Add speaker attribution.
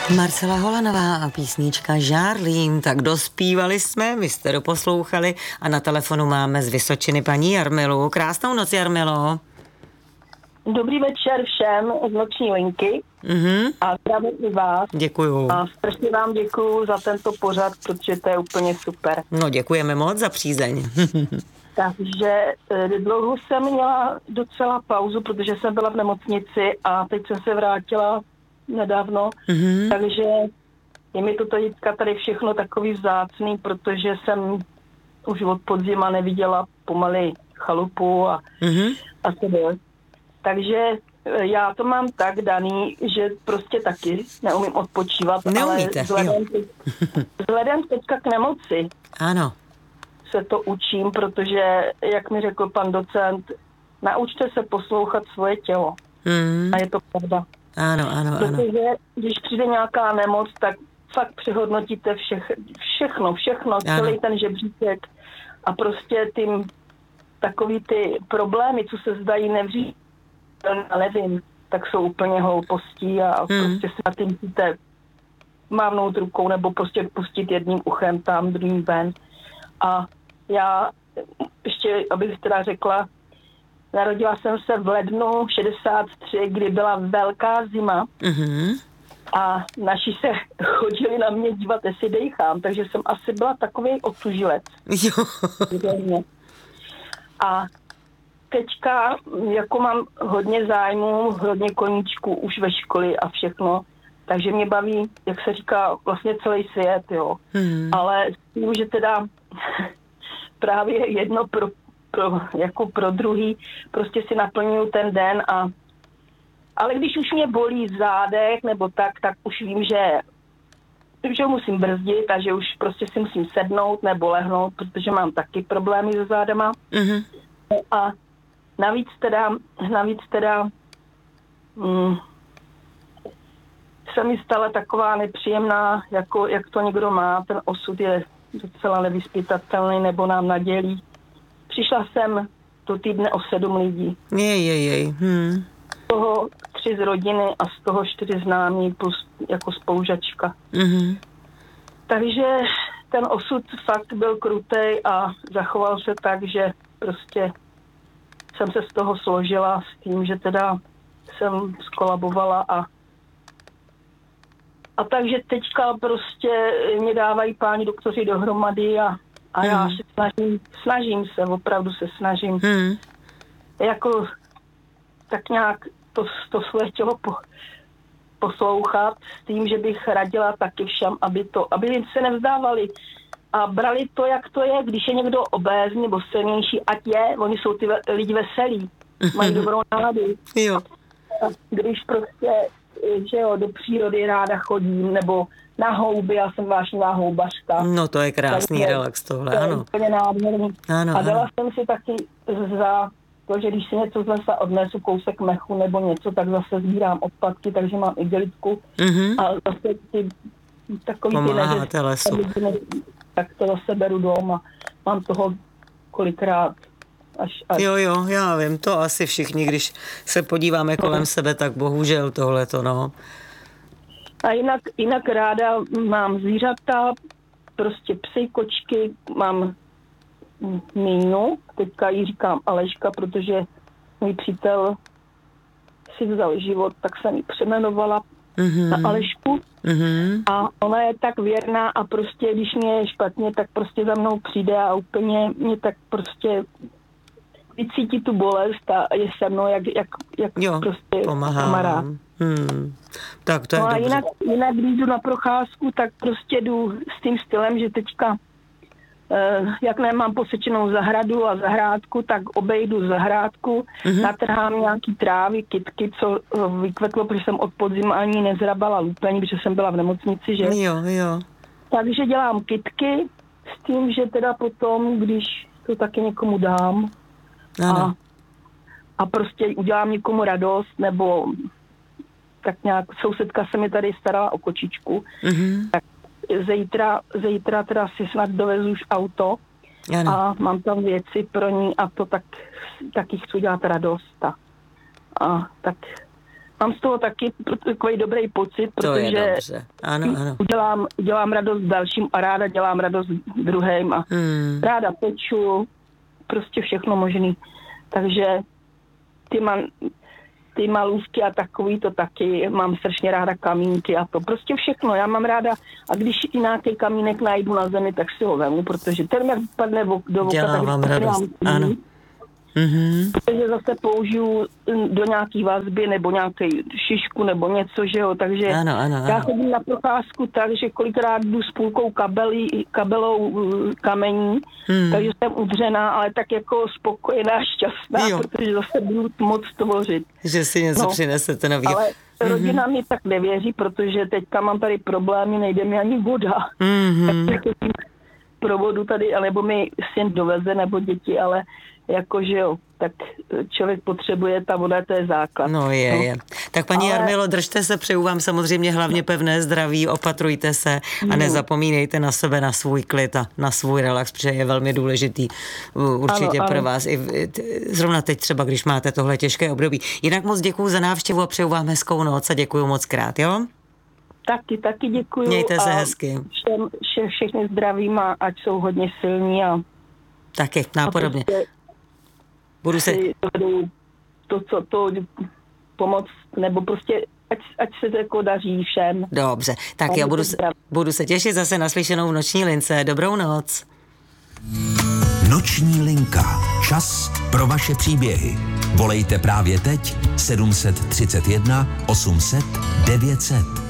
Speaker 1: Marcela Holanová a písnička Žárlím. Tak dospívali jsme, vy jste doposlouchali a na telefonu máme z Vysočiny paní Jarmilu. Krásnou noc, Jarmilo.
Speaker 2: Dobrý večer všem z noční linky a zdravím i vás.
Speaker 1: Děkuju.
Speaker 2: A strašně vám děkuju za tento pořad, protože to je úplně super.
Speaker 1: No, děkujeme moc za přízeň.
Speaker 2: Takže dlouho jsem měla docela pauzu, protože jsem byla v nemocnici a teď jsem se vrátila nedávno, takže je mi to teďka tady všechno takový vzácný, protože jsem už od podzima neviděla pomaly chalupu a to. Takže já to mám tak daný, že prostě taky neumím odpočívat.
Speaker 1: Neumíte,
Speaker 2: ale vzhledem teďka k nemoci
Speaker 1: ano.
Speaker 2: se to učím, protože, jak mi řekl pan docent, naučte se poslouchat svoje tělo. A je to pravda.
Speaker 1: Ano.
Speaker 2: Protože když přijde nějaká nemoc, tak fakt přehodnotíte všechno, celý ten žebříček a prostě tím takový ty problémy, co se zdají nevří, nevím, tak jsou úplně hloupostí a prostě se na tím musíte mávnout rukou nebo prostě pustit jedním uchem tam, druhým ven. A já ještě, abych teda řekla, narodila jsem se v lednu 63, kdy byla velká zima a naši se chodili na mě dívat, jestli dejchám, takže jsem asi byla takový otužilec. A teďka, jako mám hodně zájmu, hodně koníčků už ve škole a všechno, takže mě baví, jak se říká, vlastně celý svět, jo. Ale s tím, že teda právě jedno pro druhý, prostě si naplňuju ten den ale když už mě bolí zádech nebo tak už vím, že musím brzdit a že už prostě si musím sednout nebo lehnout, protože mám taky problémy se zádama. A navíc teda se mi stala taková nepříjemná, jako jak to někdo má, ten osud je docela nevyspytatelný nebo nám nadělí. Přišla jsem do týdne o 7 lidí. Z toho 3 z rodiny a z toho 4 známí plus jako spolužačka. Takže ten osud fakt byl krutej a zachoval se tak, že prostě jsem se z toho složila s tím, že teda jsem skolabovala a takže teďka prostě mě dávají páni doktoři dohromady a já se snažím se, opravdu se snažím jako tak nějak to své tělo poslouchat s tím, že bych radila taky všem, aby se nevzdávali a brali to, jak to je, když je někdo obézní nebo silnější, ať je, oni jsou ty lidi veselí, mají dobrou náladu.
Speaker 1: Jo.
Speaker 2: A když prostě, že jo, do přírody ráda chodím, nebo na houby, já jsem vášnivá houbařka.
Speaker 1: No to je krásný relax tohle, ano.
Speaker 2: To je úplně nádherný.
Speaker 1: Ano,
Speaker 2: a dala jsem si taky za to, že když si něco z lesa odnesu, kousek mechu nebo něco, tak zase sbírám odpadky, takže mám igelitku. A zase ty takový
Speaker 1: pomáháte lesu.
Speaker 2: Tak to zase beru doma. Mám toho kolikrát až.
Speaker 1: Jo, já vím, to asi všichni, když se podíváme kolem sebe, tak bohužel tohleto, no.
Speaker 2: A jinak ráda mám zvířata, prostě psy, kočky, mám Míňu, teďka jí říkám Aleška, protože můj přítel si vzal život, tak jsem ji přeměnovala na Alešku. A ona je tak věrná a prostě, když mě je špatně, tak prostě za mnou přijde a úplně mě tak prostě vycítí tu bolest a je se mnou, jak prostě kamarád.
Speaker 1: Tak to je
Speaker 2: a
Speaker 1: dobře.
Speaker 2: jinak, když jdu na procházku, tak prostě jdu s tím stylem, že teďka jak nemám posečenou zahradu a zahrádku, tak obejdu zahrádku, natrhám nějaký trávy, kytky, co vykvetlo, protože jsem od podzima ani nezrabala lupení, protože jsem byla v nemocnici, že?
Speaker 1: Jo.
Speaker 2: Takže dělám kytky s tím, že teda potom, když to taky někomu dám a prostě udělám někomu radost, nebo tak nějak, sousedka se mi tady starala o kočičku, tak zítra teda si snad dovezu už auto a mám tam věci pro ní a to tak jí chci dělat radost. A tak mám z toho taky takový dobrý pocit, protože
Speaker 1: ano.
Speaker 2: Udělám radost dalším a ráda dělám radost druhým a ráda peču, prostě všechno možný. Takže ty malůvky a takový to taky, mám strašně ráda kamínky a to prostě všechno, já mám ráda a když i nějaký kamínek najdu na zemi, tak si ho vemu, protože ten jak padne do voka,
Speaker 1: dělá vám radost, ano.
Speaker 2: Protože zase použiju do nějaký vazby nebo nějaký šišku nebo něco, že jo, takže já chodím na procházku tak, že kolikrát jdu s půlkou kabelou kamení, takže jsem udřená, ale tak jako spokojená, šťastná, protože zase budu moc tvořit.
Speaker 1: Že si něco přinesete nového.
Speaker 2: Ale rodina mi tak nevěří, protože teďka mám tady problémy, nejde mi ani voda. Provodu tady, alebo mi syn doveze, nebo děti, ale jakože jo, tak člověk potřebuje, ta voda, to je základ.
Speaker 1: No je. Tak paní Jarmilo, držte se, přeju vám samozřejmě hlavně pevné zdraví, opatrujte se a nezapomínejte na sebe, na svůj klid a na svůj relax, protože je velmi důležitý určitě pro vás. I zrovna teď třeba, když máte tohle těžké období. Jinak moc děkuju za návštěvu a přeju vám hezkou noc a děkuju moc krát, jo?
Speaker 2: Taky děkuju.
Speaker 1: Mějte se hezky.
Speaker 2: Všechny zdravím a ať jsou hodně silní a
Speaker 1: taky, nápodobně. Budu se...
Speaker 2: To pomoc, nebo prostě ať se to jako daří všem.
Speaker 1: Dobře, tak já budu se těšit zase naslyšenou v Noční lince. Dobrou noc.
Speaker 3: Noční linka. Čas pro vaše příběhy. Volejte právě teď 731 800 900.